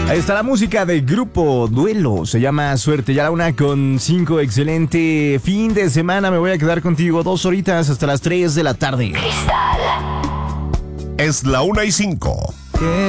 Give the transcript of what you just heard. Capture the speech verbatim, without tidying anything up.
Ahí está la música de Grupo Duelo, se llama Suerte. Ya la una con cinco, excelente fin de semana. Me voy a quedar contigo dos horitas hasta las tres de la tarde. Es la una y cinco.